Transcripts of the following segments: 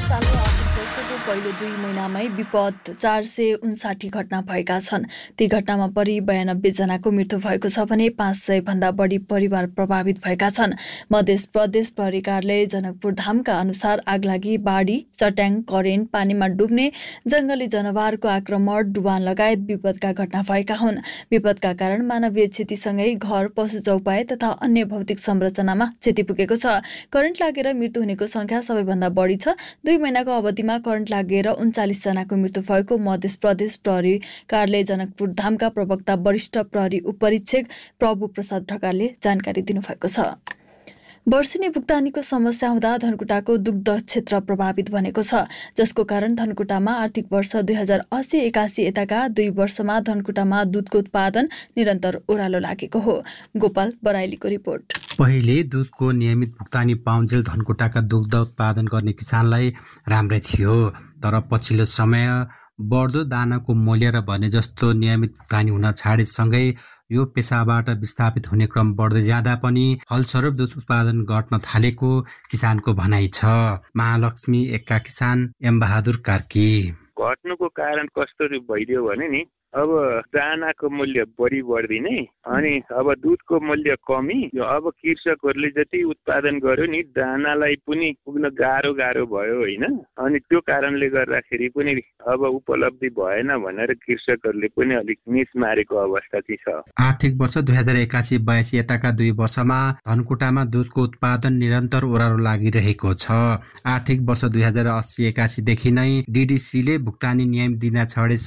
सालको आर्थिक वर्षको पहिलो 2 महिनामै विपद 459 घटना भएका छन्। ती घटनामा परि 92 जनाको मृत्यु भएको छ भने 500 भन्दा बढी परिवार प्रभावित भएका छन्। मध्य प्रदेश प्रहरी कार्यालय जनकपुर धामका अनुसार आगलागी, बाढी, चट्याङ, करेन्ट, पानीमा डुब्ने, जंगली जनावरको आक्रमण, डुबान लगायत विपदका घटना भएका हुन्। विपदका कारण मानवीय क्षतिसँगै घर, पशु चौपाए तथा अन्य भौतिक संरचनामा क्षति पुगेको छ। करेन्ट लागेर मृत्यु हुनेको संख्या सबैभन्दा बढी छ। 2 महिनाको अवधिमा करेन्ट लागेर 39 जनाको मृत्यु भएको मध्य प्रदेश प्रहरी कार्यालय जनकपुर धामका प्रवक्ता वरिष्ठ प्रहरी उपरीक्षक प्रभु प्रसाद ढकालले जानकारी दिनुभएको छ। वर्षेनी भुक्तानीको समस्या हुँदा धनकुटाको दुग्ध क्षेत्र प्रभावित बनेको छ, जसको कारण धनकुटामा आर्थिक वर्ष 2080-81 यताका 2 वर्षमा धनकुटामा दुधको उत्पादन निरन्तर ओह्रालो लागेको हो। गोपाल बराइलीको रिपोर्ट। पहिले दुधको नियमित भुक्तानी पाउन्जेल धनकुटाका दुग्ध उत्पादन गर्ने किसानलाई राम्रै थियो, तर पछिल्लो समय बढ्दो दानाको मूल्य र भने जस्तो नियमित भुक्तानी हुन छाडेसँगै यो पेसाबाट विस्थापित हुने क्रम बढ्दै जाँदा पनि फलस्वरूप दुध उत्पादन घट्न थालेको किसानको भनाइ छ। महालक्ष्मी एकका किसान एम बहादुर कार्की। घट्नुको कारण कस्तो भइदियो भने नि, अब दानाको मूल्य बढिदिने अनि अब दुधको मूल्य कमी। अब कृषकहरूले जति उत्पादन गर्यो नि दानालाई पनि पुग्न गाह्रो भयो होइन। अनि त्यो कारणले गर्दाखेरि पनि अब उपलब्धि भएन भनेर कृषकहरूले पनि अलिक मिस मारेको अवस्था चाहिँ छ। आर्थिक वर्ष 2081-82 यताका 2 वर्षमा धनकुटामा दुधको उत्पादन निरन्तर ओह्रालो लागिरहेको छ। आर्थिक वर्ष 2080-81 देखि नै डीडीसीले भुक्तानी नियम दिन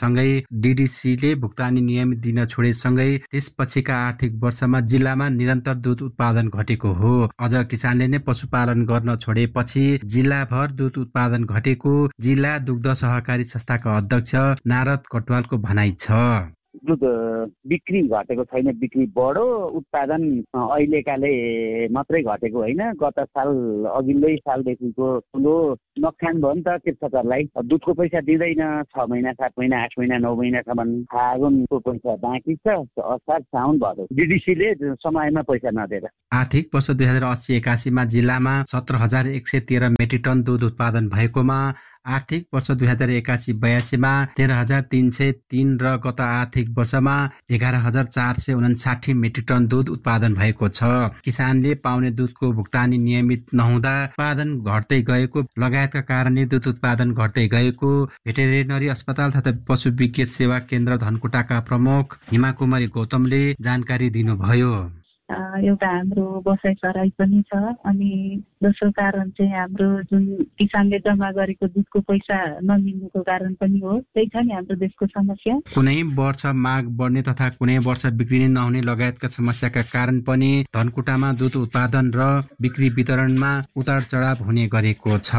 छोडेसँगै त्यसपछिका आर्थिक वर्षमा जिल्लामा निरन्तर दुध उत्पादन घटेको हो। अझ किसानले नै पशुपालन गर्न छोडेपछि जिल्लाभर दुध उत्पादन घटेको जिल्ला दुग्ध सहकारी संस्थाका अध्यक्ष नारद कटवालको भनाइ छ। दुध बिक्री घटेको छैन, बिक्री बढो, उत्पादन अहिलेकाले मात्रै घटेको होइन। गत साल अघिल्लै सालदेखिको ठुलो नोक्सान भयो नि त कृषकहरूलाई। दुधको पैसा दिँदैन 6 महिना, 7 महिना, 8 महिना, 9 महिनासम्म। फागुनको पैसा बाँकी छ, असार साउन भयो। डीडीसीले समयमा पैसा नदिएर। आर्थिक वर्ष 2080-81 मा जिल्लामा 17,113 मेट्रिक टन दुध उत्पादन भएकोमा आर्थिक वर्ष 2081-82 मा 13,303 र गत आर्थिक वर्षमा 11,459 मेट्रिक टन दुध उत्पादन भएको छ। किसानले पाउने दुधको भुक्तानी नियमित नहुँदा उत्पादन घट्दै गएको लगायतका कारणले दुध उत्पादन घट्दै गएको भेटेरिनरी अस्पताल तथा पशु विज्ञ सेवा केन्द्र धनकुटाका प्रमुख हिमा कुमारी गौतमले जानकारी दिनुभयो। एउटा हाम्रो बसाइ सराई पनि छ, अनि दोस्रो कारण चाहिँ हाम्रो जुन किसानले जम्मा गरेको दुधको पैसा नमिल्नुको कारण पनि हो। त्यही छ नि हाम्रो देशको समस्या। कुनै वर्ष माग बढ्ने तथा कुनै वर्ष बिक्री नहुने लगायतका समस्याका कारण पनि धनकुटामा दुध उत्पादन र बिक्री वितरणमा उतार चढाव हुने गरेको छ।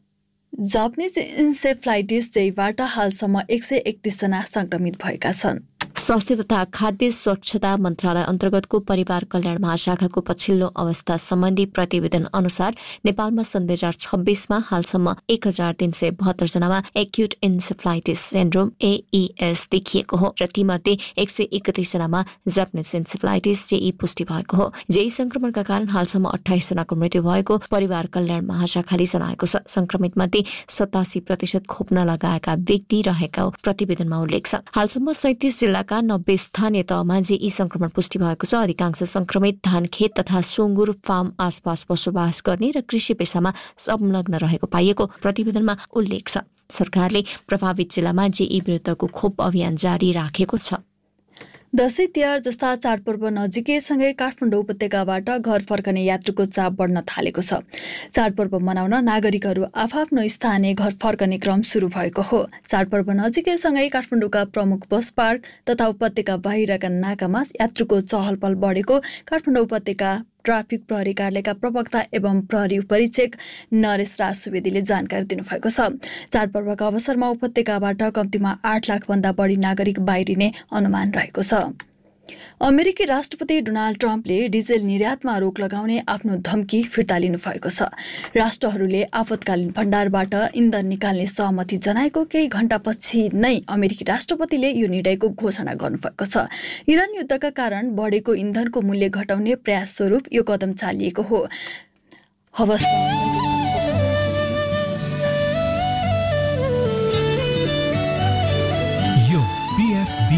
जापानिज इन्सेफ्लाइटिस जैबाट हालसम्म 131 जना संक्रमित भएका छन्। स्वास्थ्य तथा खाद्य सुरक्षा मन्त्रालय अन्तर्गतको परिवार कल्याण महाशाखाको पछिल्लो अवस्था सम्बन्धी प्रतिवेदन अनुसार नेपालमा सन् 2026 मा हालसम्म 1,372 जनामा एक्युट इन्सेफ्लाइटिस सिन्ड्रोम AES देखिएको हो र तीमध्ये 131 जनामा जापानिज इन्सेफ्लाइटिस JE पुष्टि भएको हो। JE संक्रमणका कारण हालसम्म 28 जनाको मृत्यु भएको परिवार कल्याण महाशाखाले जनाएको छ। संक्रमित मध्ये 87% खोप नलगाएका व्यक्ति रहेका प्रतिवेदनमा उल्लेख छ। हालसम्म 37 जिल्लाका 90 स्थानीय तहमा JE संक्रमण पुष्टि भएको छ। अधिकांश संक्रमित धान खेत तथा सुँगुर फार्म आसपास बसोबास गर्ने र कृषि पेशामा संलग्न रहेको पाइएको प्रतिवेदनमा उल्लेख छ। सरकारले प्रभावित जिल्लामा JE विरुद्धको खोप अभियान जारी राखेको छ। दशैं तिहार जस्ता चाडपर्व नजिकैसँगै काठमाडौँ उपत्यकाबाट घर फर्कने यात्रुको चाप बढ्न थालेको छ। चाडपर्व मनाउन नागरिकहरू आफआफ्नो स्थानीय घर फर्कने क्रम सुरु भएको हो। चाडपर्व नजिकैसँगै काठमाडौँका प्रमुख बस पार्क तथा उपत्यका बाहिरका नाकामा यात्रुको चहलपहल बढेको काठमाडौँ उपत्यका ट्राफिक प्रहरी कार्यालयका प्रवक्ता एवं प्रहरी उपरीक्षक नरेश राज सुवेदीले जानकारी दिनुभएको छ। चाडपर्वका अवसरमा उपत्यकाबाट कम्तीमा 8 लाख भन्दा बढी नागरिक बाहिरिने अनुमान रहेको छ। अमेरिकी राष्ट्रपति डोनाल्ड ट्रम्पले डिजेल निर्यातमा रोक लगाउने आफ्नो धम्की फिर्ता लिनुभएको छ। राष्ट्रहरूले आपतकालीन भण्डारबाट इन्धन निकाल्ने सहमति जनाएको केही घण्टापछि नै अमेरिकी राष्ट्रपतिले यो निर्णयको घोषणा गर्नुभएको छ। इरान युद्धका कारण बढेको इन्धनको मूल्य घटाउने प्रयास स्वरूप यो कदम चालिएको हो। PFB